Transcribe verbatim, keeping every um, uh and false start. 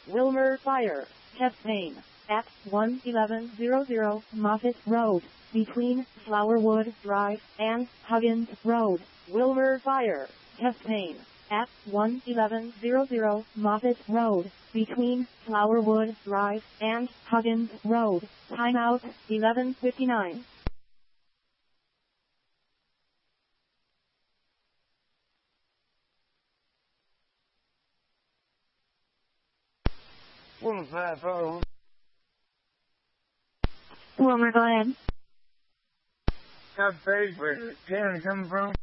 Wilmer Fire. Test pain. At one eleven hundred Moffett Road, between Flowerwood Drive and Huggins Road. Wilmer Fire. Test pain. At one eleven hundred Moffett Road, between Flowerwood Drive and Huggins Road. Timeout, eleven fifty-nine. What was that phone? Wilmer, go ahead. How big was it? Can it come from?